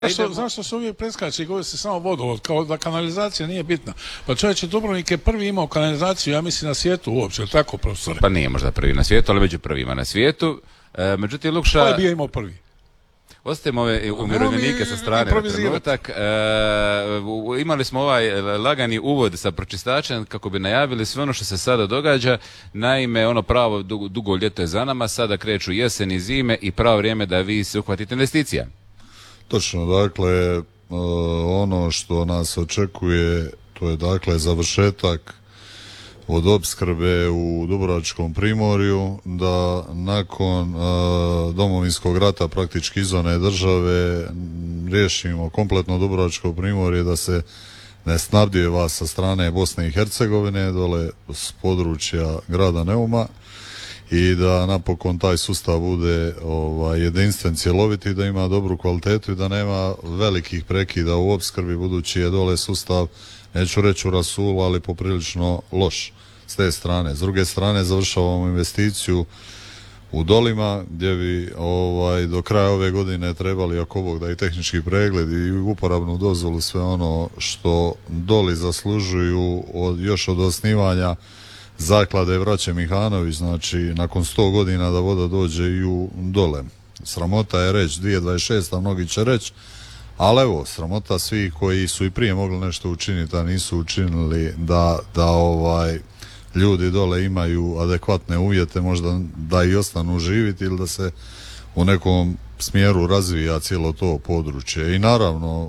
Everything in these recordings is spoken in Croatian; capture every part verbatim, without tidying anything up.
Zašto, zašto se uvijek preskače i govori se samo vodovod, kao da kanalizacija nije bitna? Pa čovječe, Dubrovnik je prvi imao kanalizaciju, ja mislim, na svijetu uopće, tako, profesore? Pa nije možda prvi na svijetu, ali među prvima na svijetu. E, međutim, Lukša... Ko je bio imao prvi? Ostavimo ove umirovljenike sa strane na trenutak. E, imali smo ovaj lagani uvod sa pročistačem kako bi najavili sve ono što se sada događa. Naime, ono pravo dugo, dugo ljeto je za nama, sada kreću jesen i zime i pravo vrijeme da vi se uhvatite investicija. Točno, dakle, ono što nas očekuje, to je dakle završetak vodoopskrbe u Dubrovačkom primorju, da nakon Domovinskog rata praktički iz one države riješimo kompletno Dubrovačko primorje, da se ne snabdijeva sa strane Bosne i Hercegovine, dole s područja grada Neuma, i da napokon taj sustav bude ovaj, jedinstven, cjeloviti, da ima dobru kvalitetu i da nema velikih prekida u opskrbi, budući je dole sustav, neću reći u rasulu, ali poprilično loš s te strane. S druge strane, završavamo investiciju u Dolima, gdje bi ovaj, do kraja ove godine trebali, ako Bog da, i tehnički pregled i uporabnu dozvolu, sve ono što Doli zaslužuju od, još od osnivanja zaklade Vraće Mihanović, znači nakon sto godina da voda dođe i u Dole. Sramota je reći dvije tisuće dvadeset šesta, mnogi će reći, ali evo, sramota svi koji su i prije mogli nešto učiniti, a nisu učinili da, da ovaj ljudi dole imaju adekvatne uvjete, možda da i ostanu živjeti ili da se u nekom smjeru razvija cijelo to područje. I naravno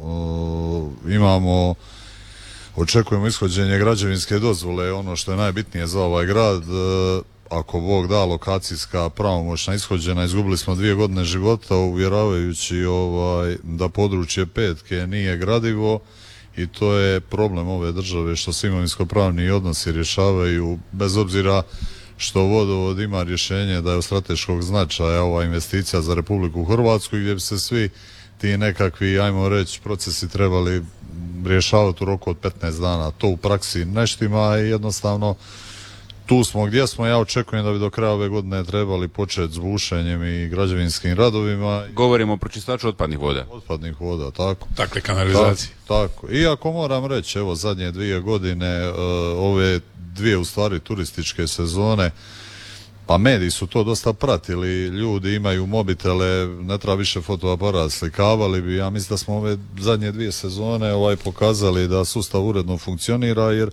imamo očekujemo ishođenje građevinske dozvole, ono što je najbitnije za ovaj grad. Ako Bog da, lokacijska pravomoćna ishođena, izgubili smo dvije godine života uvjeravajući ovaj, da područje Petke nije gradivo, i to je problem ove države što se imovinsko-pravni odnosi rješavaju, bez obzira što vodovod ima rješenje da je od strateškog značaja ova investicija za Republiku Hrvatsku, gdje bi se svi ti nekakvi, ajmo reći, procesi trebali rješavati u roku od petnaest dana. To u praksi ne štima i jednostavno tu smo gdje smo. Ja očekujem da bi do kraja ove godine trebali početi s bušenjem i građevinskim radovima. Govorimo o pročistaču otpadnih voda. Otpadnih voda, tako. Dakle, kanalizaciji. Ta, tako. Iako moram reći, evo, zadnje dvije godine, uh, ove dvije u stvari turističke sezone, pa mediji su to dosta pratili, ljudi imaju mobitele, ne treba više fotoaparat, slikavali bi. Ja mislim da smo ove zadnje dvije sezone ovaj pokazali da sustav uredno funkcionira, jer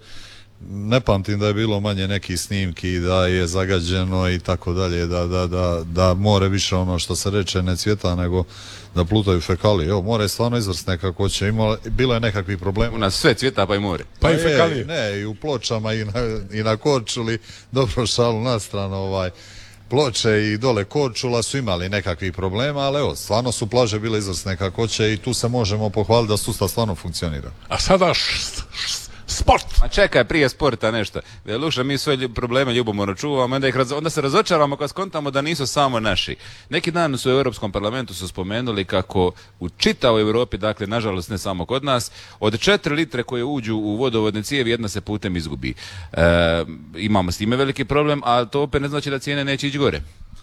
ne pamtim da je bilo manje nekih snimki, da je zagađeno i tako dalje, da, da, da, da more više, ono što se reče, ne cvjeta, nego da plutaju fekalije. Evo, more je stvarno izvrsne kako će, imalo, bilo je nekakvih problema. U nas sve cvjeta, pa i more. Pa, pa i fekalije. Ne, i u Pločama i na, i na Korčuli, dobro, šalu na stranu, ovaj, Ploče i dole Korčula su imali nekakvih problema, ali evo, stvarno su plaže bile izvrsne kako će i tu se možemo pohvaliti da sustav stvarno funkcionira. A sada šst, šst, sport! A čekaj, prije sporta nešto. Lukša, mi svoje probleme ljubomorno čuvamo, onda, ih raz... onda se razočaramo kad skontamo da nisu samo naši. Neki dan su u Europskom parlamentu su spomenuli kako u čitavoj Europi, dakle, nažalost ne samo kod nas, od četiri litre koje uđu u vodovodne cijevi, jedna se putem izgubi. E, imamo s time veliki problem, a to opet ne znači da cijene neće ići gore.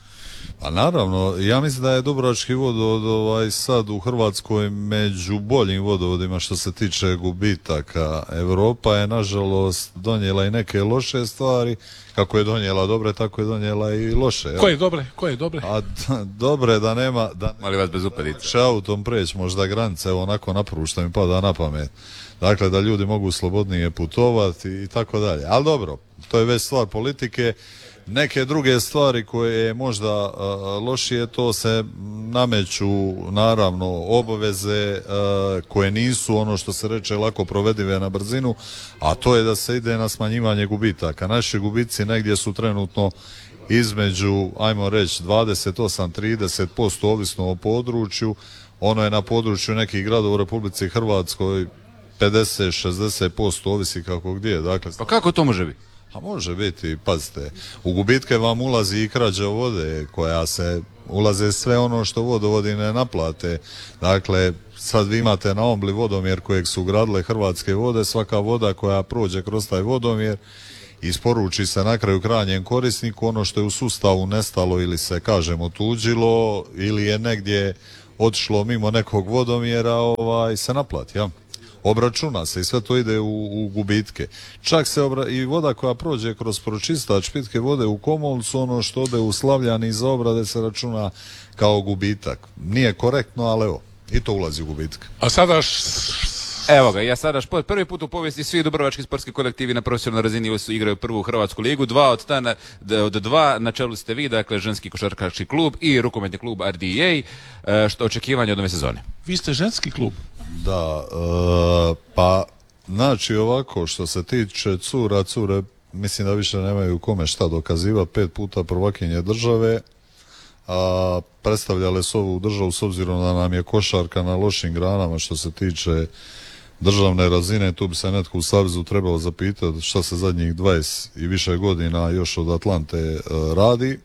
Pa naravno, ja mislim da je Dubrovački vodovod ovaj, sad u Hrvatskoj među boljim vodovodima što se tiče gubitaka. Europa je nažalost donijela i neke loše stvari, kako je donijela dobre, tako je donijela i loše. Ja? Koje dobre? Koje dobre? A d- dobre da nema, da Mali vas bez upadica. Će autom preći možda granice, evo onako na prvu što mi pada na pamet. Dakle, da ljudi mogu slobodnije putovati i tako dalje. Ali dobro, to je već stvar politike. Neke druge stvari koje je možda uh, lošije, to se nameću naravno obaveze uh, koje nisu ono što se reče lako provedive na brzinu, a to je da se ide na smanjivanje gubitaka. Naši gubici negdje su trenutno između, ajmo reći, dvadeset osam do trideset posto ovisno o području. Ono je na području nekih gradova u Republici Hrvatskoj pedeset do šezdeset posto, ovisi kako gdje. Dakle, pa kako to može biti? A može biti, pazite, u gubitke vam ulazi i krađa vode, koja se, ulaze sve ono što vodovodi ne naplate. Dakle, sad vi imate na Ombli vodomjer kojeg su gradile Hrvatske vode, svaka voda koja prođe kroz taj vodomjer isporuči se na kraju krajnjem korisniku, ono što je u sustavu nestalo ili se, kažemo, otuđilo ili je negdje otišlo mimo nekog vodomjera, ovaj, se naplati, ja. Obračuna se i sve to ide u, u gubitke. Čak se obra... i voda koja prođe kroz pročistač pitke vode u Komolcu, ono što ode u Slavljani za obrade se računa kao gubitak. Nije korektno, ali evo, i to ulazi u gubitak. A sada Evo ga, ja sada šport. Prvi put u povijesti svi dubrovački sportski kolektivi na profesionalnoj razini su igraju prvu hrvatsku ligu. Dva od ta na, od dva na čelu ste vi, dakle ženski košarkaški klub i rukometni klub R D A. E, što očekivanje od ove sezone? vi ste ženski klub. Da, e, pa znači ovako, što se tiče cura, cure mislim da više nemaju kome šta dokaziva, pet puta prvakinje države, a predstavljale su ovu državu s obzirom da nam je košarka na lošim granama što se tiče državne razine. Tu bi se netko u Savezu trebao zapitati šta se zadnjih dvadeset i više godina još od Atlante e, radi,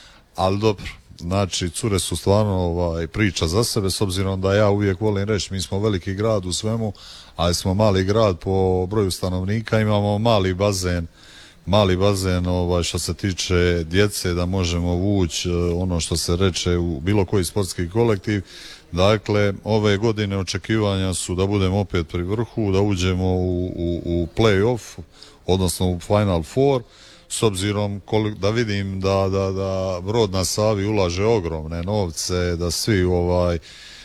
ali dobro. Znači, cure su stvarno ovaj, priča za sebe, s obzirom da ja uvijek volim reći, mi smo veliki grad u svemu, ali smo mali grad po broju stanovnika, imamo mali bazen, mali bazen ovaj, što se tiče djece, da možemo vući ono što se reče u bilo koji sportski kolektiv. Dakle, ove godine očekivanja su da budemo opet pri vrhu, da uđemo u, u, u play-off, odnosno u Final Four, s obzirom koliko, da vidim da, da, da Brod na Savi ulaže ogromne novce, da svi ovaj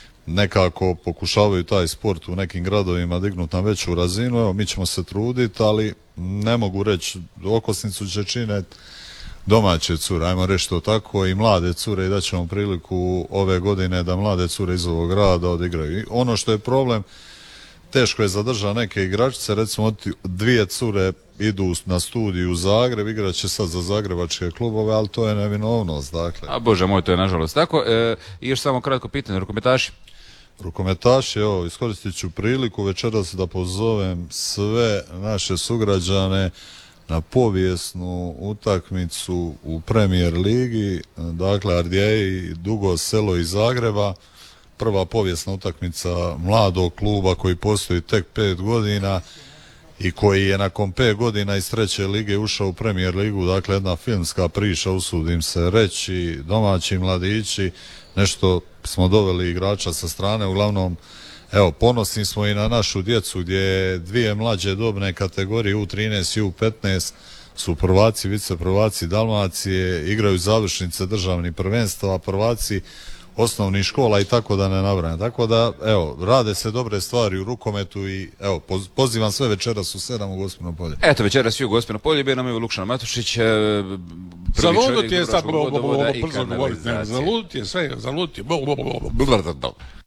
nekako pokušavaju taj sport u nekim gradovima dignuti na veću razinu. Evo, mi ćemo se truditi, ali ne mogu reći, okosnicu će činiti domaće cure, ajmo reći to tako, i mlade cure, i da ćemo priliku ove godine da mlade cure iz ovog grada odigraju. I ono što je problem, teško je zadržati neke igračice, recimo dvije cure idu na studiju u Zagreb, igrat će sad za zagrebačke klubove, ali to je nevinovnost, dakle. A bože moj, to je nažalost tako. E, I još samo kratko pitanje, rukometaši? Rukometaši, evo, iskoristit ću priliku večeras da pozovem sve naše sugrađane na povijesnu utakmicu u Premier ligi, dakle R D A Dugo Selo iz Zagreba, prva povijesna utakmica mladog kluba koji postoji tek pet godina i koji je nakon pet godina iz treće lige ušao u Premier ligu, dakle jedna filmska priča, usudim se reći, domaći mladići, nešto smo doveli igrača sa strane, uglavnom evo, ponosni smo i na našu djecu gdje dvije mlađe dobne kategorije U trinaest i U petnaest su prvaci, viceprvaci Dalmacije, igraju završnice državnih prvenstava, prvaci osnovnih škola i tako da ne nabrajam. Tako da, evo, rade se dobre stvari u rukometu i evo, pozivam sve večeras u sedam u Gospino polje. Eto, večeras svi u Gospino polje, bio nam je Lukšan Matušić, Zaludit je sad, brzo govoriti, zaluti je sve, zaluti je.